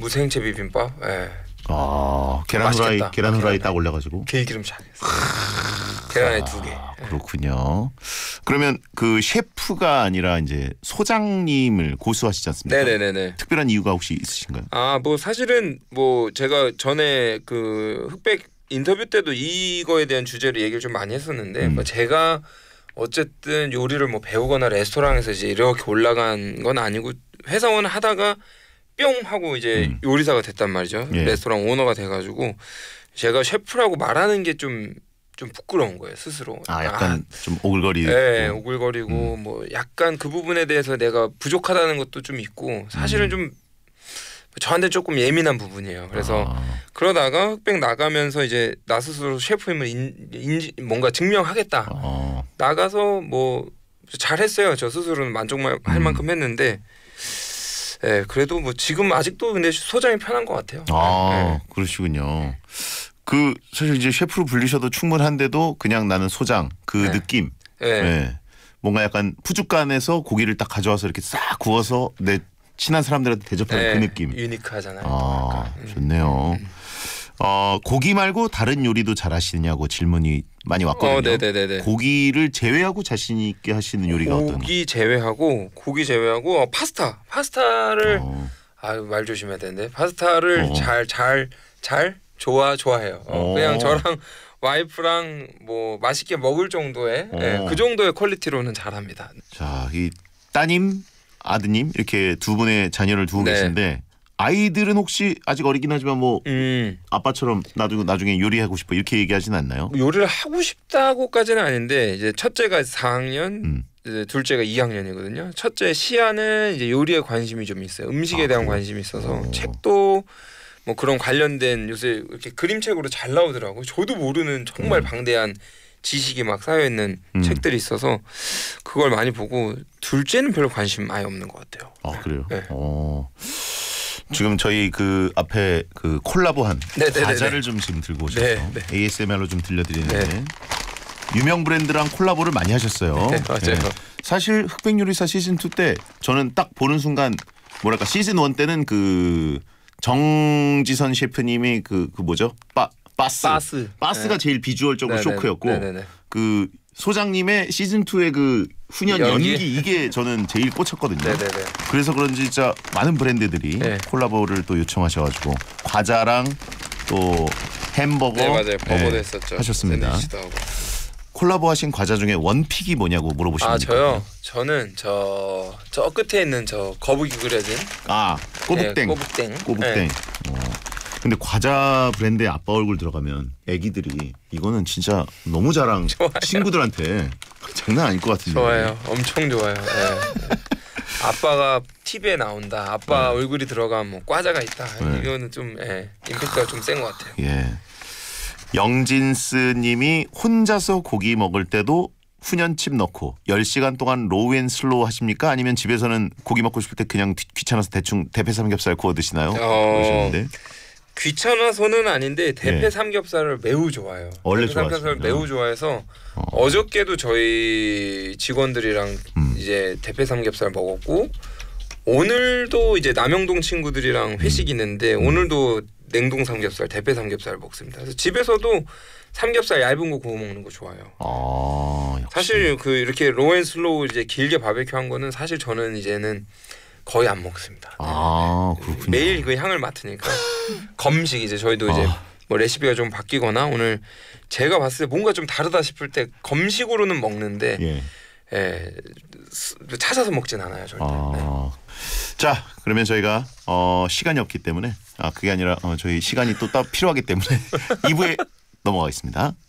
무생채 비빔밥. 예. 계란 후라이 맛있겠다. 계란 후라이 딱 올려가지고 들기름장. 계란에 2개. 그렇군요. 그러면 그 셰프가 아니라 이제 소장님을 고수하시지 않습니까? 네네네네. 특별한 이유가 혹시 있으신가요? 뭐 사실은 뭐 제가 전에 그 흑백 인터뷰 때도 이거에 대한 주제로 얘기를 좀 많이 했었는데 뭐 제가 어쨌든 요리를 뭐 배우거나 레스토랑에서 이제 이렇게 올라간 건 아니고 회사원 하다가 뿅 하고 이제 요리사가 됐단 말이죠. 예. 레스토랑 오너가 돼가지고 제가 셰프라고 말하는 게 좀 부끄러운 거예요 스스로. 약간 좀 오글거리고. 네, 오글거리고 뭐 약간 그 부분에 대해서 내가 부족하다는 것도 좀 있고 사실은 좀 저한테 조금 예민한 부분이에요. 그래서 그러다가 흑백 나가면서 이제 나 스스로 셰프임을 뭔가 증명하겠다. 나가서 뭐 잘했어요. 저 스스로는 만족할 만큼 했는데. 네, 그래도 뭐 지금 아직도 근데 소장이 편한 것 같아요. 네. 그러시군요. 그 사실 이제 셰프로 불리셔도 충분한데도 그냥 나는 소장 그 느낌. 네. 뭔가 약간 푸주간에서 고기를 딱 가져와서 이렇게 싹 구워서 내 친한 사람들한테 대접하는 그 느낌. 유니크하잖아요. 좋네요. 고기 말고 다른 요리도 잘하시느냐고 질문이 많이 왔거든요. 네네네네. 고기를 제외하고 자신 있게 하시는 요리가 어떤? 고기 제외하고 파스타를 말 조심해야 되는데 파스타를 잘 좋아해요. 그냥 저랑 와이프랑 뭐 맛있게 먹을 정도의 그 정도의 퀄리티로는 잘합니다. 자, 이 따님, 아드님 이렇게 두 분의 자녀를 두고 계신데 아이들은 혹시 아직 어리긴 하지만 뭐 아빠처럼 나중에 요리하고 싶어 이렇게 얘기하진 않나요? 요리를 하고 싶다고까지는 아닌데 이제 첫째가 4학년, 이제 둘째가 2학년이거든요. 첫째 시아는 이제 요리에 관심이 좀 있어요. 음식에 대한 관심이 있어서 책도 뭐 그런 관련된 요새 이렇게 그림책으로 잘 나오더라고요. 저도 모르는 정말 방대한 지식이 막 쌓여 있는 책들이 있어서 그걸 많이 보고 둘째는 별로 관심 아예 없는 것 같아요. 그래요? 네. 지금 저희 그 앞에 그 콜라보한 과자를 좀 지금 들고 오셔서 ASMR로 좀 들려드리는데 유명 브랜드랑 콜라보를 많이 하셨어요. 맞아요. 사실 흑백요리사 시즌2 때 저는 딱 보는 순간 뭐랄까 시즌1 때는 그 정지선 셰프님이 그 뭐죠? 바스가 제일 비주얼적으로 쇼크였고 그 소장님의 시즌2의 그 훈연 연기 이게 저는 제일 꽂혔거든요. 그래서 그런지 진짜 많은 브랜드들이 콜라보를 또 요청하셔가지고 과자랑 또 햄버거 맞아요. 버거도 했었죠. 하셨습니다. 콜라보하신 과자 중에 원픽이 뭐냐고 물어보시면 저요? 저는 저 끝에 있는 저 거북이 그려진 꼬북땡. 꼬북땡. 근데 과자 브랜드에 아빠 얼굴 들어가면 애기들이 이거는 진짜 너무 자랑 친구들한테 장난 아닐 것 같은데. 좋아요. 엄청 좋아요. 아빠가 TV에 나온다. 아빠 얼굴이 들어가면 뭐 과자가 있다. 이거는 좀 임팩트가 좀 센 것 같아요. 영진스님이 혼자서 고기 먹을 때도 훈연칩 넣고 10시간 동안 로우 앤 슬로우 하십니까? 아니면 집에서는 고기 먹고 싶을 때 그냥 귀찮아서 대충 대패 삼겹살 구워 드시나요? 그러시는데. 귀찮아서는 아닌데 대패 삼겹살을 매우 좋아해요. 원래 삼겹살을 매우 좋아해서 어저께도 저희 직원들이랑 이제 대패 삼겹살 먹었고 오늘도 이제 남영동 친구들이랑 회식 있는데 오늘도 냉동 삼겹살, 대패 삼겹살 먹습니다. 그래서 집에서도 삼겹살 얇은 거 구워 먹는 거 좋아요. 사실 그 이렇게 로앤 슬로우 이제 길게 바베큐 한 거는 사실 저는 이제는 거의 안 먹습니다. 그렇군요. 매일 그 향을 맡으니까 검식 이제 저희도 이제 뭐 레시피가 좀 바뀌거나 오늘 제가 봤을 때 뭔가 좀 다르다 싶을 때 검식으로는 먹는데 찾아서 먹진 않아요. 절대. 자, 그러면 저희가 시간이 없기 때문에 그게 아니라 저희 시간이 또 필요하기 때문에 2부에 넘어가겠습니다.